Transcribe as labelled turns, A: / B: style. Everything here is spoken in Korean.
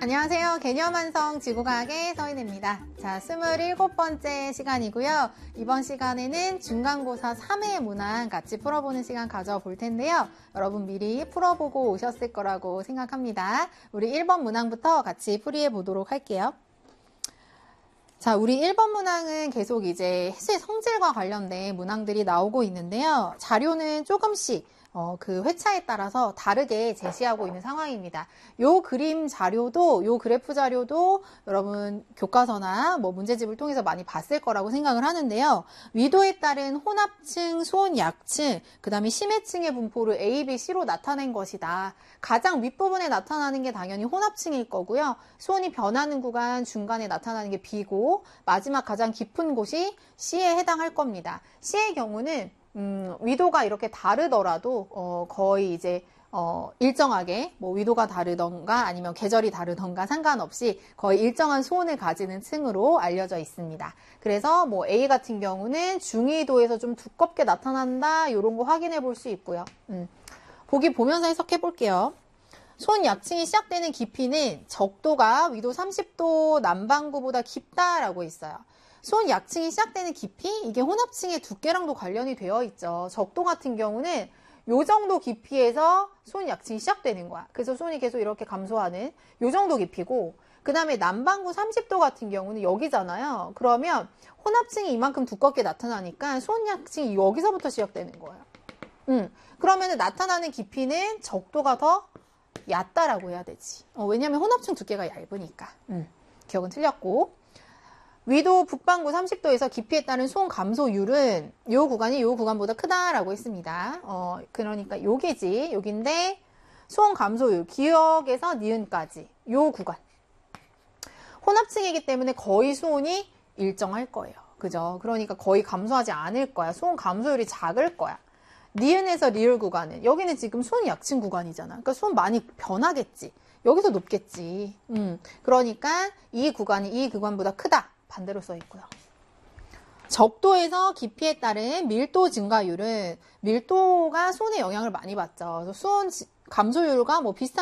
A: 안녕하세요. 개념완성 지구과학의 서인입니다. 자, 27번째 시간이고요. 이번 시간에는 중간고사 3회 문항 같이 풀어보는 시간 가져볼 텐데요. 여러분 미리 풀어보고 오셨을 거라고 생각합니다. 우리 1번 문항부터 같이 풀이해 보도록 할게요. 자, 우리 1번 문항은 계속 이제 해수의 성질과 관련된 문항들이 나오고 있는데요. 자료는 조금씩 그 회차에 따라서 다르게 제시하고 있는 상황입니다. 요 그림 자료도, 요 그래프 자료도 여러분 교과서나 뭐 문제집을 통해서 많이 봤을 거라고 생각을 하는데요. 위도에 따른 혼합층, 수온 약층, 그 다음에 심해층의 분포를 A, B, C로 나타낸 것이다. 가장 윗부분에 나타나는 게 당연히 혼합층일 거고요. 수온이 변하는 구간 중간에 나타나는 게 B고, 마지막 가장 깊은 곳이 C에 해당할 겁니다. C의 경우는 위도가 이렇게 다르더라도 거의 이제 일정하게 뭐 위도가 다르던가 아니면 계절이 다르던가 상관없이 거의 일정한 수온을 가지는 층으로 알려져 있습니다. 그래서 뭐 A 같은 경우는 중위도에서 좀 두껍게 나타난다 이런 거 확인해 볼 수 있고요. 보기 보면서 해석해 볼게요. 수온 약층이 시작되는 깊이는 적도가 위도 30도 남반구보다 깊다라고 있어요. 수온 약층이 시작되는 깊이, 이게 혼합층의 두께랑도 관련이 되어 있죠. 적도 같은 경우는 요 정도 깊이에서 수온 약층이 시작되는 거야. 그래서 수온이 계속 이렇게 감소하는 요 정도 깊이고, 그 다음에 남반구 30도 같은 경우는 여기잖아요. 그러면 혼합층이 이만큼 두껍게 나타나니까 수온 약층이 여기서부터 시작되는 거예요. 그러면 나타나는 깊이는 적도가 더 얕다라고 해야 되지. 왜냐면 혼합층 두께가 얇으니까. 기억은 틀렸고. 위도 북반구 30도에서 깊이에 따른 수온 감소율은 요 구간이 요 구간보다 크다라고 했습니다. 그러니까 요게지. 여긴데 수온 감소율, 기역에서 니은까지 요 구간. 혼합층이기 때문에 거의 수온이 일정할 거예요. 그죠? 그러니까 거의 감소하지 않을 거야. 수온 감소율이 작을 거야. 니은에서 리을 구간은 여기는 지금 수온 약층 구간이잖아. 그러니까 수온 많이 변하겠지. 여기서 높겠지. 그러니까 이 구간이 이 구간보다 크다. 반대로 써 있고요. 적도에서 깊이에 따른 밀도 증가율은 밀도가 수온에 영향을 많이 받죠. 그래서 수온 감소율과 뭐 비슷한